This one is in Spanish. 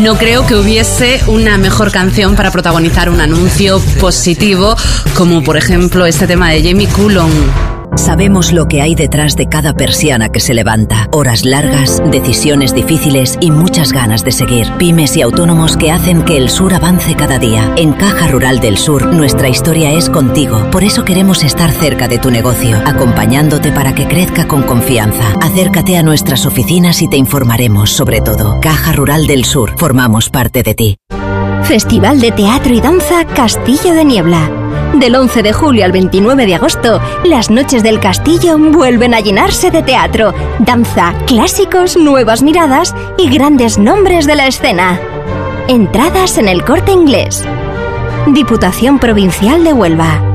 No creo que hubiese una mejor canción para protagonizar un anuncio positivo, como por ejemplo este tema de Jamie Cullum. Sabemos lo que hay detrás de cada persiana que se levanta. Horas largas, decisiones difíciles y muchas ganas de seguir. Pymes y autónomos que hacen que el sur avance cada día. En Caja Rural del Sur, nuestra historia es contigo. Por eso queremos estar cerca de tu negocio, acompañándote para que crezca con confianza. Acércate a nuestras oficinas y te informaremos sobre todo. Caja Rural del Sur, formamos parte de ti. Festival de Teatro y Danza Castillo de Niebla. Del 11 de julio al 29 de agosto, las noches del castillo vuelven a llenarse de teatro, danza, clásicos, nuevas miradas y grandes nombres de la escena. Entradas en El Corte Inglés. Diputación Provincial de Huelva.